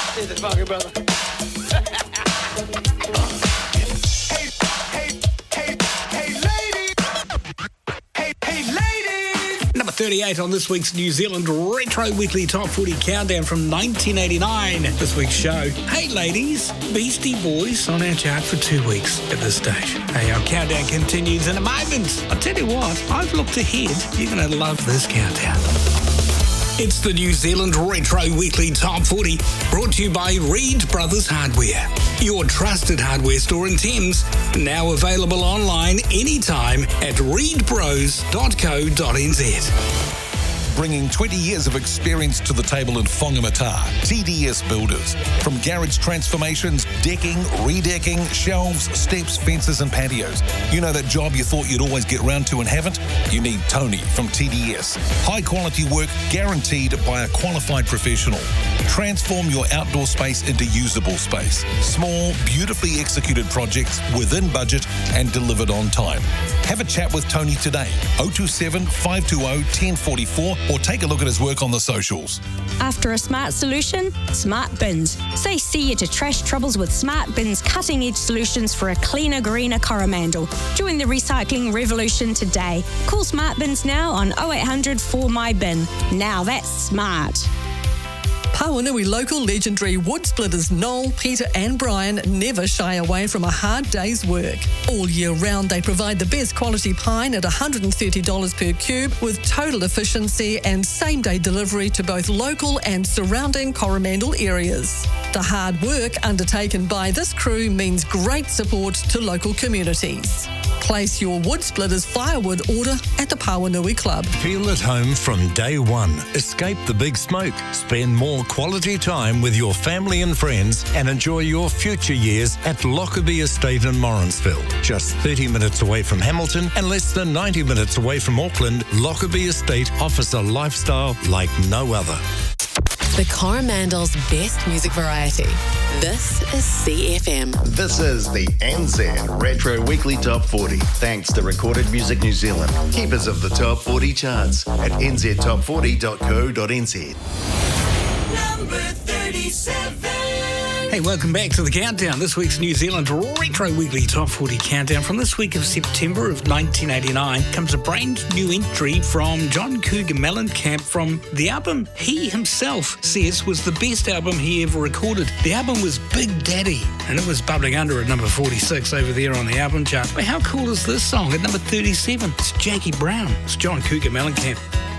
Hit the fucking brother. Number 38 on this week's New Zealand Retro Weekly Top 40 Countdown from 1989. This week's show. Hey ladies, Beastie Boys on our chart for 2 weeks at this stage. Hey, our countdown continues in a moment. I'll tell you what, I've looked ahead. You're going to love this countdown. It's the New Zealand Retro Weekly Top 40, brought to you by Reed Brothers Hardware, your trusted hardware store in Thames, now available online anytime at reedbros.co.nz. Bringing 20 years of experience to the table in Whangamata, TDS Builders. From garage transformations, decking, redecking, shelves, steps, fences and patios. You know that job you thought you'd always get round to and haven't? You need Tony from TDS. High quality work guaranteed by a qualified professional. Transform your outdoor space into usable space. Small, beautifully executed projects within budget and delivered on time. Have a chat with Tony today, 027 520 1044, or take a look at his work on the socials. After a smart solution, Smart Bins. Say see you to trash troubles with Smart Bins' cutting-edge solutions for a cleaner, greener Coromandel. Join the recycling revolution today. Call Smart Bins now on 0800 4MyBin. Now that's smart. Pawanui local legendary wood splitters Noel, Peter and Brian never shy away from a hard day's work. All year round they provide the best quality pine at $130 per cube with total efficiency and same-day delivery to both local and surrounding Coromandel areas. The hard work undertaken by this crew means great support to local communities. Place your wood splitters firewood order at the Pawanui Club. Feel at home from day one. Escape the big smoke. Spend more quality time with your family and friends and enjoy your future years at Lockerbie Estate in Morrinsville. Just 30 minutes away from Hamilton and less than 90 minutes away from Auckland, Lockerbie Estate offers a lifestyle like no other. The Coromandel's best music variety. This is CFM. This is the NZ Retro Weekly Top 40. Thanks to Recorded Music New Zealand, keepers of the Top 40 charts at nztop40.co.nz. Number 37. Hey, welcome back to the countdown. This week's New Zealand Retro Weekly Top 40 Countdown. From this week of September of 1989 comes a brand new entry from John Cougar Mellencamp from the album he himself says was the best album he ever recorded. The album was Big Daddy, and it was bubbling under at number 46 over there on the album chart. But how cool is this song at number 37? It's Jackie Brown. It's John Cougar Mellencamp.